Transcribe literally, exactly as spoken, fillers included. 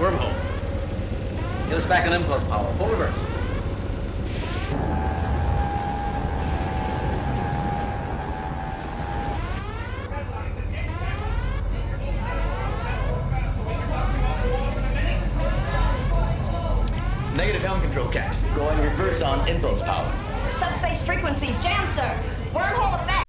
Wormhole. Get us back on impulse power. Full reverse. Negative helm control cache. Going reverse on impulse power. Subspace frequencies, jam, sir. Wormhole effect.